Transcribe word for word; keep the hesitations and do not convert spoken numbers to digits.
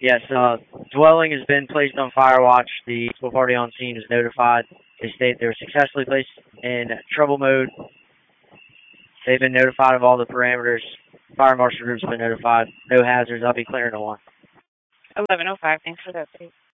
Yes, uh, dwelling has been placed on fire watch. The school party on scene is notified. They state they were successfully placed in trouble mode. They've been notified of all the parameters. Fire marshal group's been notified. No hazards. I'll be clearing the one. eleven oh five, thanks for the update.